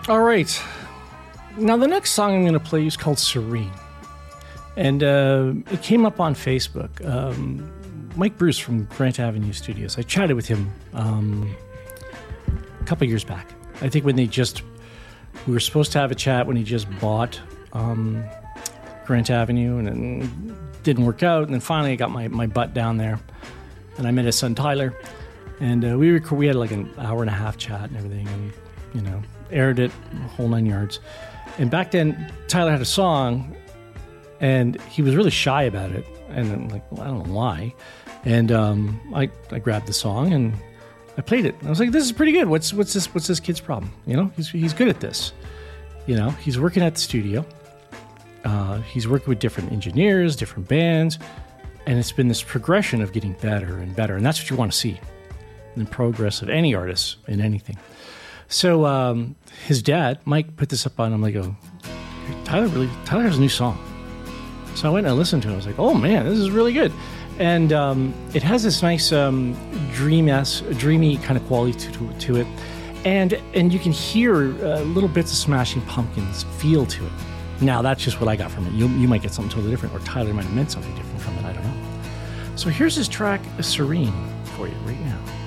All right. Now, the next song I'm going to play is called Serene. And it came up on Facebook. Mike Bruce from Grant Avenue Studios. I chatted with him a couple years back. I think when we were supposed to have a chat when he just bought Grant Avenue, and it didn't work out. And then finally I got my butt down there, and I met his son Tyler. And we had like an hour and a half chat and everything, and, aired it, the whole 9 yards. And back then, Tyler had a song, and he was really shy about it. And I'm like, well, I don't know why. And I grabbed the song and I played it. I was like, this is pretty good. What's this kid's problem? He's good at this. He's working at the studio. He's working with different engineers, different bands, and it's been this progression of getting better and better. And that's what you want to see in the progress of any artist in anything. So his dad, Mike, put this up on. I'm like, Tyler has a new song. So I went and I listened to it. I was like, oh man, this is really good. And it has this nice dreamy kind of quality to it. And you can hear little bits of Smashing Pumpkins feel to it. Now, that's just what I got from it. You might get something totally different, or Tyler might have meant something different from it. I don't know. So here's his track, Serene, for you right now.